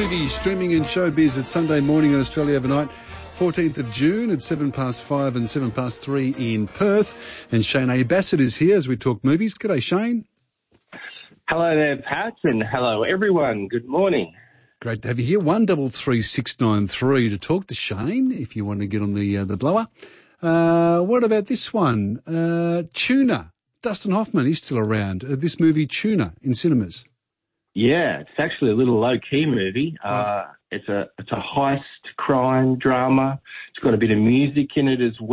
Movies, streaming in showbiz at Sunday morning in Australia overnight, 14th of June at 5:07 and 3:07 in Perth. And Shane A. Bassett is here as we talk movies. G'day, Shane. Hello there, Pat, and hello, everyone. Good morning. Great to have you here. 133693 to talk to Shane if you want to get on the blower. What about this one? Tuna. Dustin Hoffman, he's still around. This movie, Tuna, in cinemas. Yeah, it's actually a little low-key movie. It's a heist crime drama. It's got a bit of music in it as well.